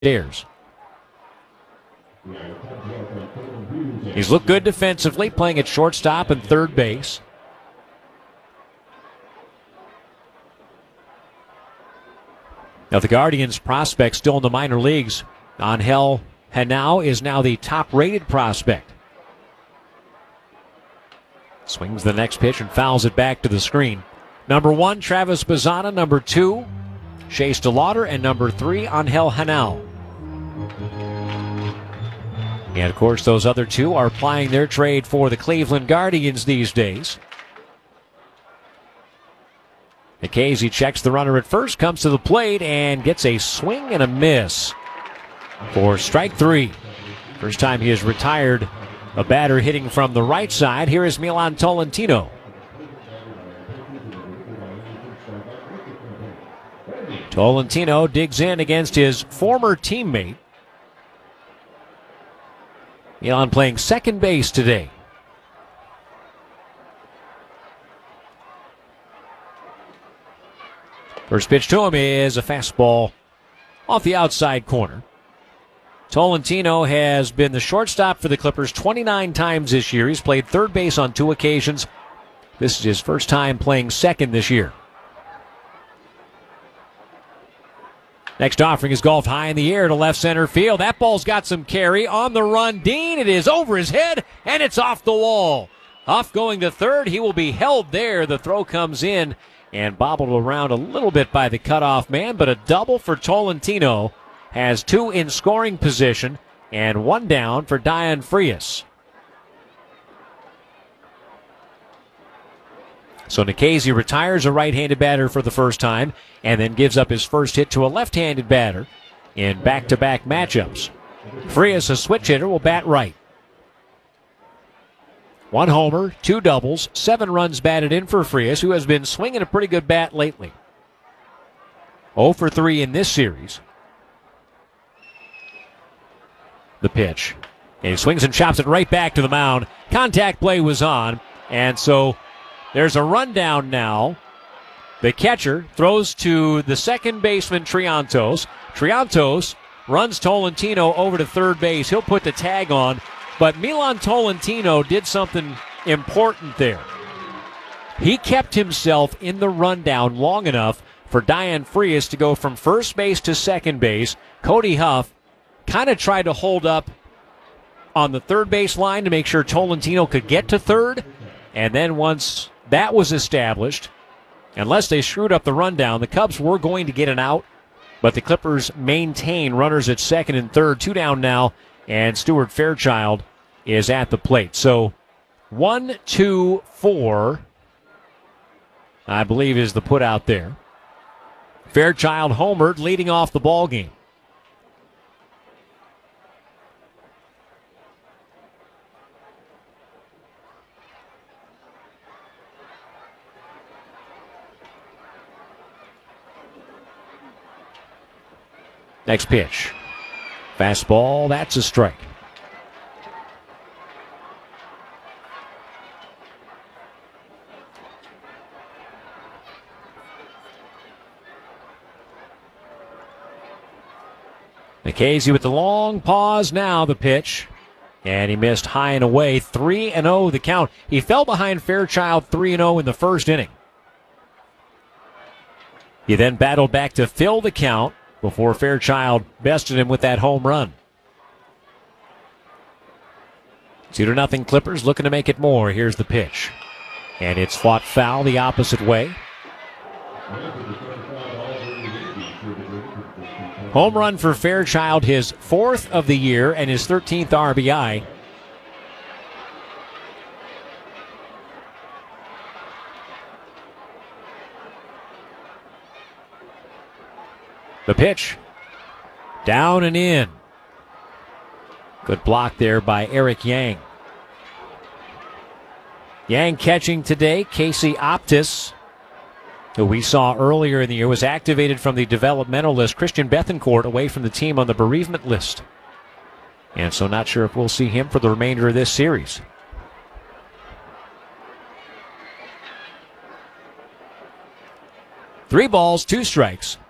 Ayers. He's looked good defensively, playing at shortstop and third base. Now the Guardians prospect still in the minor leagues. Angel Henao is now the top-rated prospect. Swings the next pitch and fouls it back to the screen. Number 1, Travis Bazzana. Number 2, Chase DeLauder. And number 3, Angel Henao. And, of course, those other two are plying their trade for the Cleveland Guardians these days. Nikhazy checks the runner at first, comes to the plate, and gets a swing and a miss for strike 3. First time he has retired a batter hitting from the right side. Here is Milan Tolentino. Tolentino digs in against his former teammate. Milan playing second base today. First pitch to him is a fastball off the outside corner. Tolentino has been the shortstop for the Clippers 29 times this year. He's played third base on 2 occasions. This is his first time playing second this year. Next offering is golfed high in the air to left center field. That ball's got some carry. On the run, Dean. It is over his head, and it's off the wall. Huff going to third. He will be held there. The throw comes in and bobbled around a little bit by the cutoff man, but a double for Tolentino. Has 2 in scoring position and 1 down for Dion Frias. So Nikhazy retires a right-handed batter for the first time and then gives up his first hit to a left-handed batter in back-to-back matchups. Frias, a switch hitter, will bat right. 1 homer, 2 doubles, 7 runs batted in for Frias, who has been swinging a pretty good bat lately. 0 for 3 in this series. The pitch. And he swings and chops it right back to the mound. Contact play was on, and so there's a rundown now. The catcher throws to the second baseman, Triantos. Triantos runs Tolentino over to third base. He'll put the tag on, but Milan Tolentino did something important there. He kept himself in the rundown long enough for Dion Frias to go from first base to second base. Cody Huff kind of tried to hold up on the third base line to make sure Tolentino could get to third. And then once that was established, unless they screwed up the rundown, the Cubs were going to get an out. But the Clippers maintain runners at second and third. 2 down now, and Stuart Fairchild is at the plate. So 1, 2, 4, I believe, is the put out there. Fairchild homered, leading off the ball game. Next pitch. Fastball, that's a strike. Nikhazy with the long pause now, the pitch. And he missed high and away. 3-0 the count. He fell behind Fairchild 3-0 in the first inning. He then battled back to fill the count before Fairchild bested him with that home run. 2-0 Clippers, looking to make it more. Here's the pitch. And it's fought foul the opposite way. Home run for Fairchild, his 4th of the year and his 13th RBI. The pitch. Down and in. Good block there by Eric Yang. Yang catching today. Casey Optis, who we saw earlier in the year, was activated from the developmental list. Christian Bethencourt away from the team on the bereavement list. And so not sure if we'll see him for the remainder of this series. Three balls, 2 strikes.